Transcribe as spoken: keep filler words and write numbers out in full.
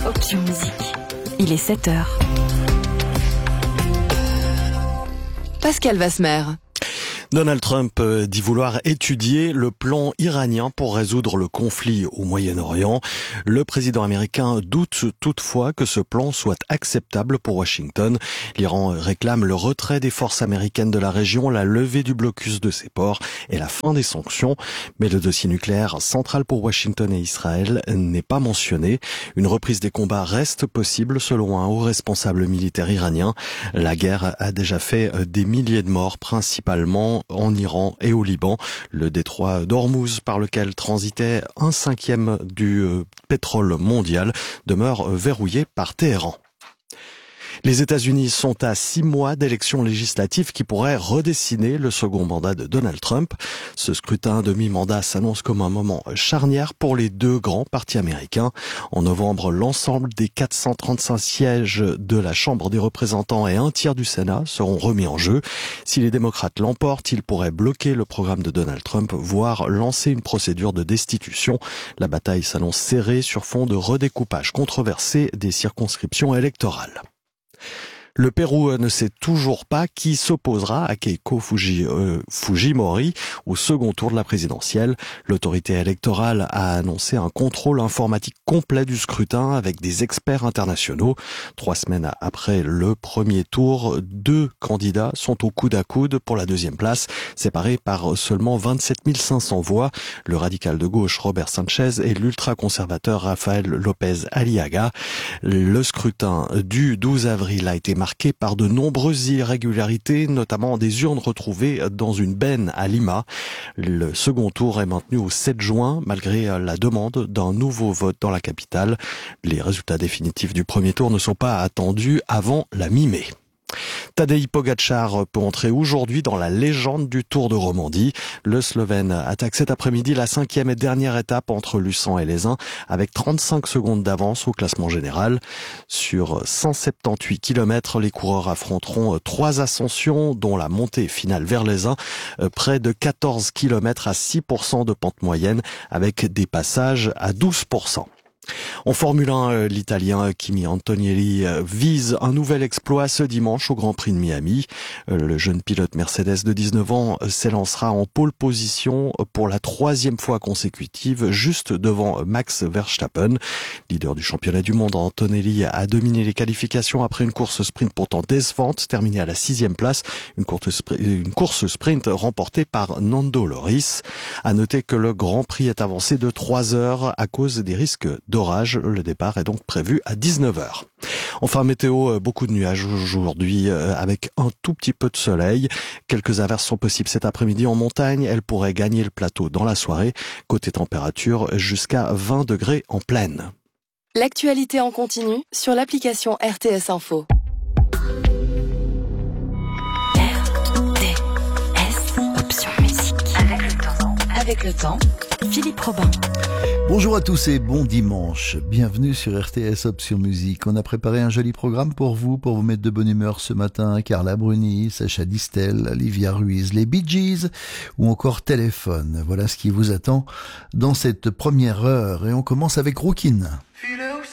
Option Musique. Il est sept heures. Pascal Vasmer. Donald Trump dit vouloir étudier le plan iranien pour résoudre le conflit au Moyen-Orient. Le président américain doute toutefois que ce plan soit acceptable pour Washington. L'Iran réclame le retrait des forces américaines de la région, la levée du blocus de ses ports et la fin des sanctions. Mais le dossier nucléaire central pour Washington et Israël n'est pas mentionné. Une reprise des combats reste possible selon un haut responsable militaire iranien. La guerre a déjà fait des milliers de morts, principalement en Iran et au Liban. Le détroit d'Ormuz, par lequel transitait un cinquième du pétrole mondial, demeure verrouillé par Téhéran. Les États-Unis sont à six mois d'élections législatives qui pourraient redessiner le second mandat de Donald Trump. Ce scrutin de mi-mandat s'annonce comme un moment charnière pour les deux grands partis américains. En novembre, l'ensemble des quatre cent trente-cinq sièges de la Chambre des représentants et un tiers du Sénat seront remis en jeu. Si les démocrates l'emportent, ils pourraient bloquer le programme de Donald Trump, voire lancer une procédure de destitution. La bataille s'annonce serrée sur fond de redécoupage controversé des circonscriptions électorales. Le Pérou ne sait toujours pas qui s'opposera à Keiko Fuji, euh, Fujimori au second tour de la présidentielle. L'autorité électorale a annoncé un contrôle informatique complet du scrutin avec des experts internationaux. Trois semaines après le premier tour, deux candidats sont au coude à coude pour la deuxième place, séparés par seulement vingt-sept mille cinq cents voix. Le radical de gauche Robert Sanchez et l'ultra-conservateur Rafael López Aliaga. Le scrutin du douze avril a été marqué marqué par de nombreuses irrégularités, notamment des urnes retrouvées dans une benne à Lima. Le second tour est maintenu au sept juin, malgré la demande d'un nouveau vote dans la capitale. Les résultats définitifs du premier tour ne sont pas attendus avant la mi-mai. Tadej Pogačar peut entrer aujourd'hui dans la légende du Tour de Romandie. Le Slovène attaque cet après-midi la cinquième et dernière étape entre Luçon et Les Uns avec trente-cinq secondes d'avance au classement général. Sur cent soixante-dix-huit kilomètres, les coureurs affronteront trois ascensions, dont la montée finale vers Les Uns, près de quatorze kilomètres à six pour cent de pente moyenne avec des passages à douze pour cent. En Formule un, l'Italien Kimi Antonelli vise un nouvel exploit ce dimanche au Grand Prix de Miami. Le jeune pilote Mercedes de dix-neuf ans s'élancera en pole position pour la troisième fois consécutive, juste devant Max Verstappen. Leader du championnat du monde, Antonelli a dominé les qualifications après une course sprint pourtant décevante, terminée à la sixième place. Une course sprint, une course sprint remportée par Nando Loris. À noter que le Grand Prix est avancé de trois heures à cause des risques d'orage. Le départ est donc prévu à dix-neuf heures. Enfin, météo, beaucoup de nuages aujourd'hui avec un tout petit peu de soleil. Quelques averses sont possibles cet après-midi en montagne. Elles pourraient gagner le plateau dans la soirée. Côté température, jusqu'à vingt degrés en plaine. L'actualité en continu sur l'application R T S Info. R T S Option Musique. Avec le temps. Avec le temps. Philippe Robin. Bonjour à tous et bon dimanche. Bienvenue sur R T S Option Musique. On a préparé un joli programme pour vous, pour vous mettre de bonne humeur ce matin. Carla Bruni, Sacha Distel, Livia Ruiz, les Bee Gees ou encore Téléphone. Voilà ce qui vous attend dans cette première heure. Et on commence avec Rookin.